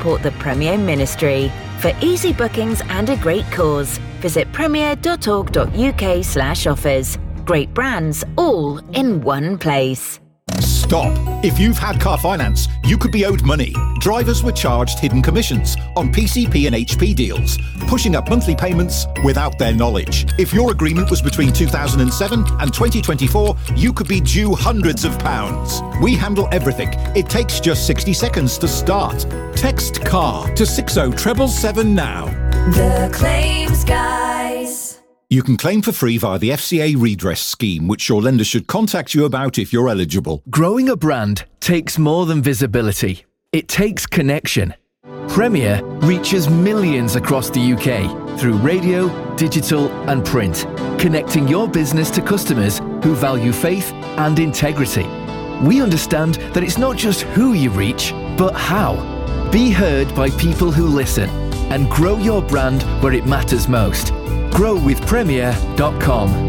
support the Premier ministry. For easy bookings and a great cause, visit premier.org.uk/offers. Great brands all in one place. Stop. If you've had car finance, you could be owed money. Drivers were charged hidden commissions on PCP and HP deals, pushing up monthly payments without their knowledge. If your agreement was between 2007 and 2024, you could be due hundreds of pounds. We handle everything. It takes just 60 seconds to start. Text CAR to 60777 now. The Claims Guys. You can claim for free via the FCA redress scheme, which your lender should contact you about if you're eligible. Growing a brand takes more than visibility. It takes connection. Premier reaches millions across the UK through radio, digital and print, connecting your business to customers who value faith and integrity. We understand that it's not just who you reach, but how. Be heard by people who listen and grow your brand where it matters most. growwithpremier.com.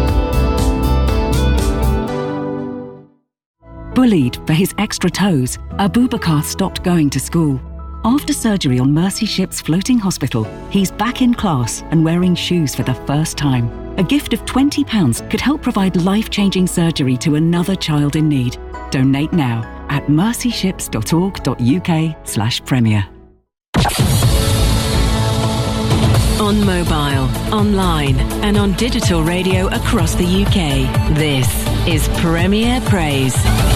Bullied for his extra toes, Abubakar stopped going to school. After surgery on Mercy Ship's floating hospital, he's back in class and wearing shoes for the first time. A gift of £20 could help provide life-changing surgery to another child in need. Donate now at mercyships.org.uk/premier. On mobile, online and on digital radio across the UK. This is Premier Praise.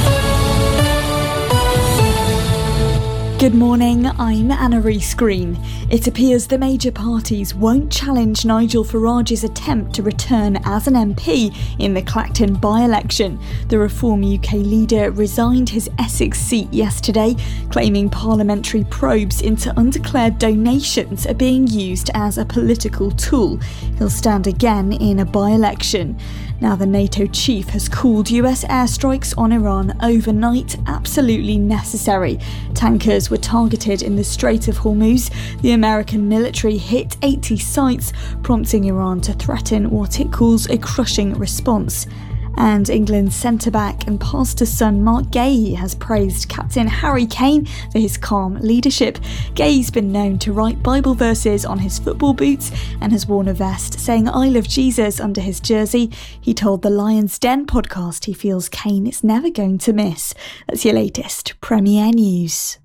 Good morning, I'm Anna Rees-Green. It appears the major parties won't challenge Nigel Farage's attempt to return as an MP in the Clacton by-election. The Reform UK leader resigned his Essex seat yesterday, claiming parliamentary probes into undeclared donations are being used as a political tool. He'll stand again in a by-election. Now the NATO chief has called US airstrikes on Iran overnight absolutely necessary. Tankers were targeted in the Strait of Hormuz. The American military hit 80 sites, prompting Iran to threaten what it calls a crushing response. And England's centre-back and pastor's son Mark Gahey has praised captain Harry Kane for his calm leadership. Gahey's been known to write Bible verses on his football boots and has worn a vest saying "I love Jesus" under his jersey. He told the Lion's Den podcast he feels Kane is never going to miss. That's your latest Premier News.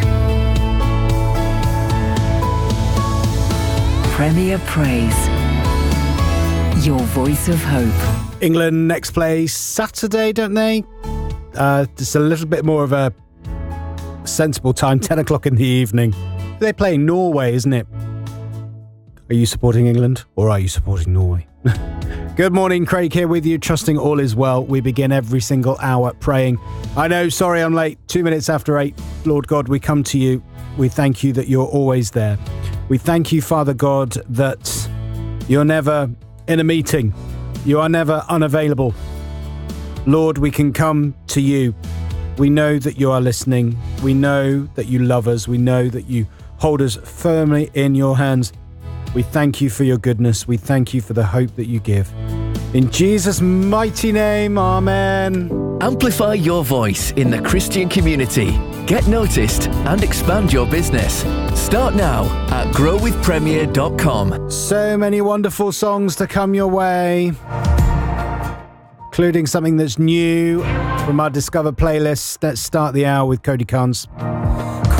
Premier Praise. Your voice of hope. England next play Saturday, don't they? Just a little bit more of a sensible time, 10 o'clock in the evening. They're playing Norway, isn't it? Are you supporting England or are you supporting Norway? Good morning, Craig here with you, trusting all is well. We begin every single hour praying. I know, sorry I'm late, 2 minutes after 8. Lord God, we come to you. We thank you that you're always there. We thank you, Father God, that you're never in a meeting. You are never unavailable. Lord, we can come to you. We know that you are listening. We know that you love us. We know that you hold us firmly in your hands. We thank you for your goodness. We thank you for the hope that you give. In Jesus' mighty name, amen. Amplify your voice in the Christian community. Get noticed and expand your business. Start now at growwithpremier.com. So many wonderful songs to come your way, including something that's new from our Discover playlist. Let's start the hour with Cody Carnes.